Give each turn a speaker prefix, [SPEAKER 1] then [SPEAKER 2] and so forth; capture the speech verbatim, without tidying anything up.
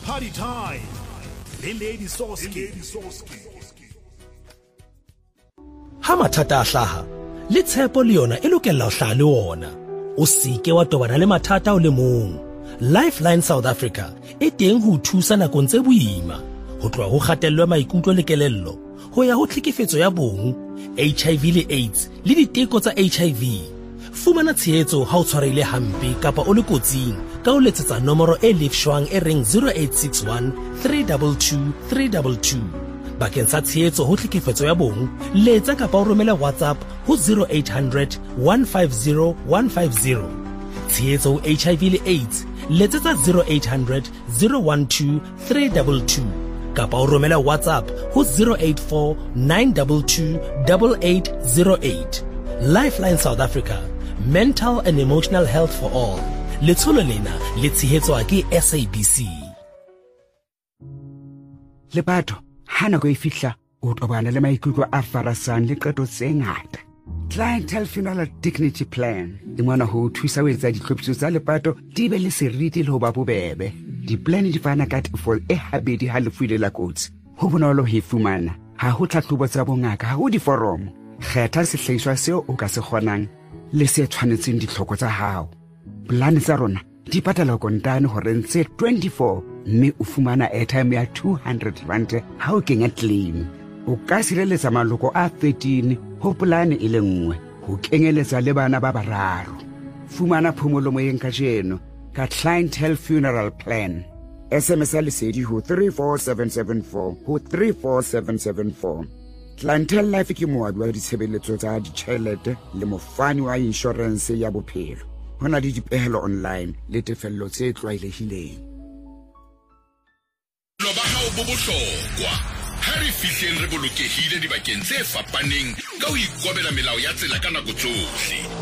[SPEAKER 1] party time. Le Lady Soski.
[SPEAKER 2] Ha mathata a hlaha, le tshepo le yona e lokela ho hlaha le ona. O seke wa tobana le mathata o le mong. Lifeline South Africa e teng ho thusa nakong tse boima. Ho tloha ho kgatello ya maikutlo le kelello, ho ya ho tlhekefetso ya bong, H I V le AIDS le diteko tsa H I V. Fumana tshehetso ha o tshwarehile hampe kapa o le kotsing ka ho letsetsa nomoro e lefshwang e reng zero eight six one, three two two, three two two. Bakeng sa tshehetso ho tlhekefetso ya bong, letsa kapa o romela WhatsApp ho zero eight hundred, one five zero, one five zero. Tshehetso ho H I V le AIDS, letsetsa zero eight hundred, zero one two, three two two. Kapa o romela WhatsApp ho zero eight four, nine two two, eight eight zero eight. Lifeline South Africa, mental and emotional health for all. Letsholo lena le tshehetswa ke S A B C.
[SPEAKER 3] Lepato, hana go e fihla o tobana le maikutlo a farasang le qeto tse ngata. Clientele Funeral Dignity Plan e mona ho thusa ho etsa ditlhophiso tsa lepato di be le seriti le ho ba bobebe. Di-plan di fana ka tefo e habedi ha lefu ile la kotsi. Ho bonolo ho e fumana. Ha ho tlhahlobo tsa bongaka, ha ho diforomo. Kgetha sehlahiswa seo o ka se kgonang le se tshwanetseng ditlhoko tsa hao. Plan tsa rona di patala kontane hore ntse twenty-four mme o fumana airtime ya two hundred rand ha o kenya claim. O ka sireletsa maloko a thirteen ho plan e le nngwe, ho kenyeletsa le bana ba bararo. Fumana phomolo moyeng ka jeno ka Clientele Funeral Plan. S M S lesedi ho three four seven seven four ho three four seven seven four. Clientele Life ke moabi wa ditshebeletso tsa ditjhelete le mofani wa insurance ya bophelo. Hona le dipehelo online le tefello tse tlwaelehileng.
[SPEAKER 4] Lo ba hao bo bohlokwa. Ha re fihleng re bolokehile dibakeng tse fapaneng ka ho ikobela melao ya tsela ka nako tsohle.